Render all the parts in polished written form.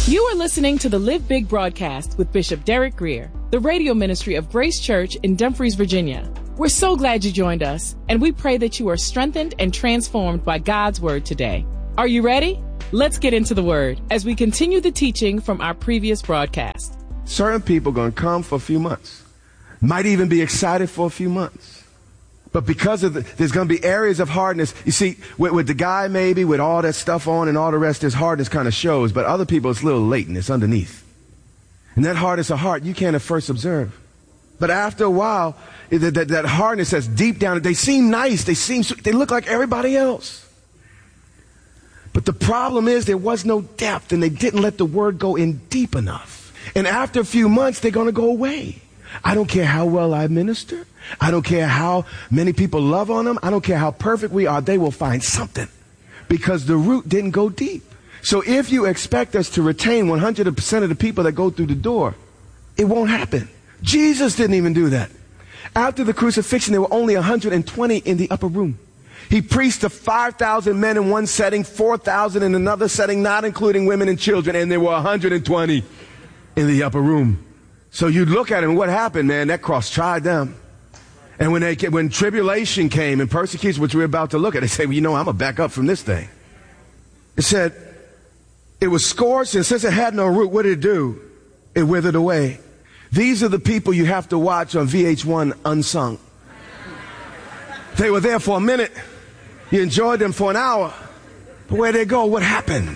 You are listening to the Live Big broadcast with Bishop Derek Greer, the radio ministry of Grace Church in Dumfries, Virginia. We're so glad you joined us, and we pray that you are strengthened and transformed by God's word today. Are you ready? Let's get into the word as we continue the teaching from our previous broadcast. Certain people are going to come for a few months, might even be excited for a few months. But because of there's going to be areas of hardness. You see, with the guy maybe, with all that stuff on and all the rest, his hardness kind of shows. But other people, it's a little latent. It's underneath. And that hardness of heart, you can't at first observe. But after a while, that hardness that's deep down, they seem nice. They look like everybody else. But the problem is there was no depth, and they didn't let the word go in deep enough. And after a few months, they're going to go away. I don't care how well I minister. I don't care how many people love on them. I don't care how perfect we are. They will find something because the root didn't go deep. So if you expect us to retain 100% of the people that go through the door, it won't happen. Jesus didn't even do that. After the crucifixion, there were only 120 in the upper room. He preached to 5,000 men in one setting, 4,000 in another setting, not including women and children, and there were 120 in the upper room. So you look at it and what happened, man, that cross tried them. And when tribulation came and persecution, which we're about to look at, they say, well, I'm going to back up from this thing. It said, it was scorched, and since it had no root, what did it do? It withered away. These are the people you have to watch on VH1 Unsung. They were there for a minute. You enjoyed them for an hour. But where'd they go? What happened?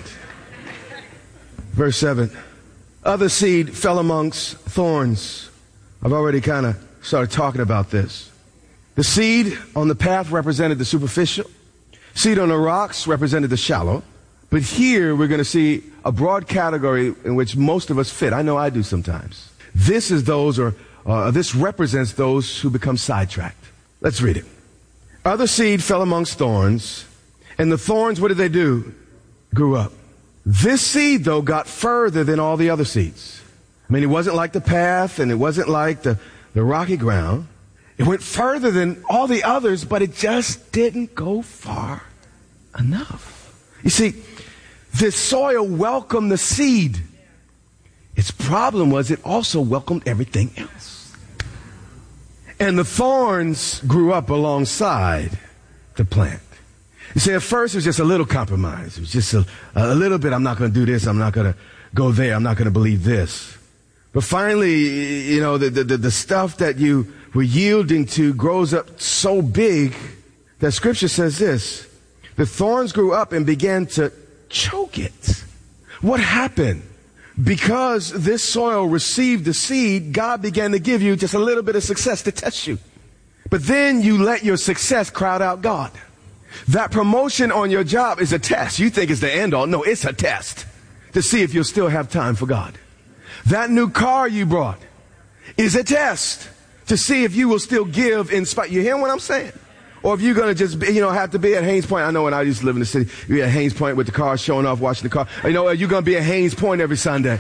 Verse 7. Other seed fell amongst thorns. I've already kind of started talking about this. The seed on the path represented the superficial. Seed on the rocks represented the shallow. But here we're going to see a broad category in which most of us fit. I know I do sometimes. This represents those who become sidetracked. Let's read it. Other seed fell amongst thorns, and the thorns, what did they do? Grew up. This seed, though, got further than all the other seeds. I mean, it wasn't like the path, and it wasn't like the rocky ground. It went further than all the others, but it just didn't go far enough. You see, this soil welcomed the seed. Its problem was it also welcomed everything else. And the thorns grew up alongside the plant. You see, at first it was just a little compromise. It was just a little bit, I'm not going to do this, I'm not going to go there, I'm not going to believe this. But finally, the stuff that you were yielding to grows up so big that Scripture says this. The thorns grew up and began to choke it. What happened? Because this soil received the seed, God began to give you just a little bit of success to test you. But then you let your success crowd out God. That promotion on your job is a test. You think it's the end all. No, it's a test to see if you'll still have time for God. That new car you brought is a test to see if you will still give in spite. You hear what I'm saying? Or if you're going to just, have to be at Haynes Point. I know when I used to live in the city, you're at Haynes Point with the car showing off, watching the car. You're going to be at Haynes Point every Sunday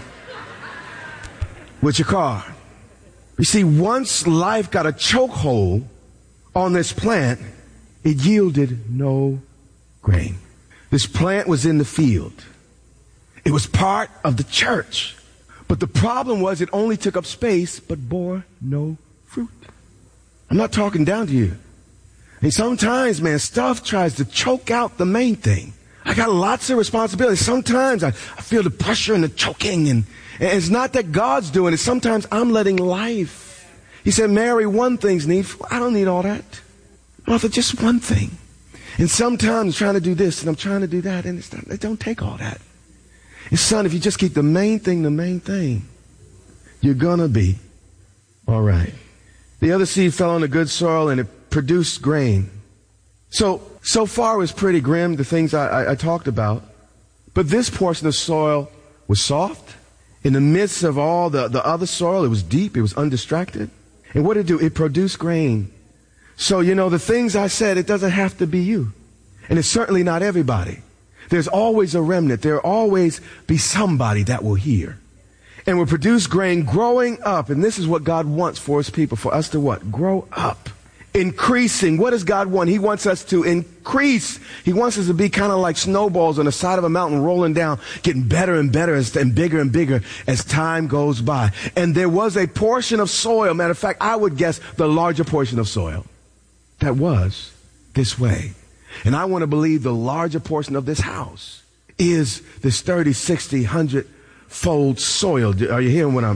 with your car. You see, once life got a chokehold on this plant, it yielded no grain. This plant was in the field. It was part of the church. But the problem was it only took up space but bore no fruit. I'm not talking down to you. And sometimes, man, stuff tries to choke out the main thing. I got lots of responsibilities. Sometimes I feel the pressure and the choking. And it's not that God's doing it. Sometimes I'm letting life. He said, Mary, one thing's needful. I don't need all that. Martha, just one thing. And sometimes I'm trying to do this and I'm trying to do that. And it don't take all that. And son, if you just keep the main thing, you're going to be all right. The other seed fell on the good soil and it produced grain. So far it was pretty grim, the things I talked about. But this portion of soil was soft. In the midst of all the other soil, it was deep, it was undistracted. And what did it do? It produced grain. So, the things I said, it doesn't have to be you. And it's certainly not everybody. There's always a remnant. There'll always be somebody that will hear. And will produce grain growing up. And this is what God wants for his people, for us to what? Grow up Increasing. What does God want? He wants us to increase. He wants us to be kind of like snowballs on the side of a mountain rolling down, getting better and better and bigger as time goes by. And there was a portion of soil, matter of fact, I would guess the larger portion of soil that was this way. And I want to believe the larger portion of this house is this 30, 60, 100-fold soil. Are you hearing what I'm